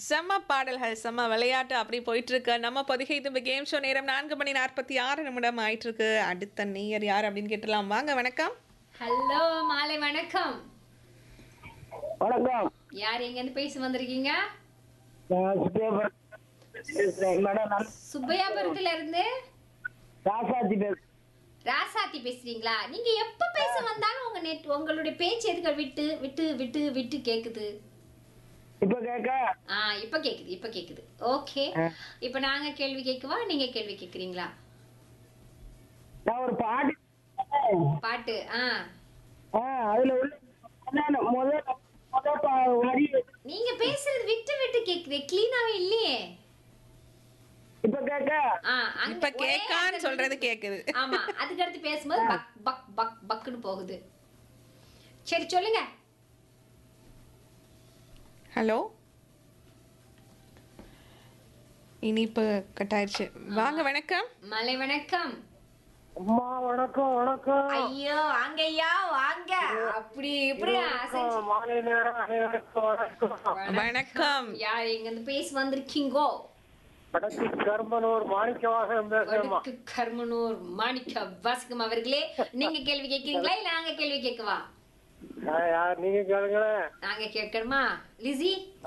செம்ம பாடல்கள், செம்ம விளையாட்டு அப்படி போயிட்டு இருக்கு. நம்ம பொதிகை தும்பி கேம் ஷோ நேரம் 4:46 ஆயிட்டு இருக்கு. அடுத்த நேயர் யார் அப்படின்னு கேட்டலாம். வாங்க, வணக்கம். ஹலோ, மாலை வணக்கம். வணக்கம். யார் எங்க இருந்து பேசி வந்திருக்கீங்க? நான் சுப்பிரமணியம் பேசுறேன். மேடம், நான் சுப்பையாபுரத்துல இருந்து ராசாத்தி பேசுறேன். ராசாத்தி பேசுறீங்களா? நீங்க எப்ப பேச வந்தாலும் உங்களுடைய பேச்சு எதுக்கு விட்டு விட்டு விட்டு விட்டு கேக்குது? இப்ப கேக்க இப்ப கேக்குது. ஓகே, இப்ப நாங்க கேள்வி கேட்கவா, நீங்க கேள்வி கேக்குறீங்களா? நான் ஒரு பாட்டு பாட்டு. அதுல உள்ள வரி நீங்க பேசுறது விட்டு விட்டு கேக்குது, கிளீனாவே இல்லையே. இப்ப கேக்க இப்ப கேக்கான்னு சொல்றது கேக்குது. ஆமா, அதுக்கு அடுத்து பேசும்போது பக் பக் பக் பக்னு போகுது. சரி, சொல்லுங்க. ஹலோ, இனிப்பு கட்டாயிருச்சு. வாங்க, வணக்கம். மலை வணக்கம். அம்மா வணக்கம். வணக்கம். ஐயோ, வாங்க ஐயா, வாங்க. அப்படி இப்படி மாலை நேரம் அனைவருக்கும் வணக்கம். வணக்கம். யார் எங்க இருந்து பேசி வந்திருக்கீங்கோ? வடக்கு கர்மனூர் மாணிக்கவாசகம் பேசுறேம்மா. வடக்கு கர்மனூர் மாணிக்க வாசகம் அவர்களே, நீங்க கேள்வி கேட்கிறீங்களா இல்ல நாங்க கேள்வி கேட்கவா? யார் நீங்க கேளுங்களேன். நாங்க கேட்கணுமா? லிசி,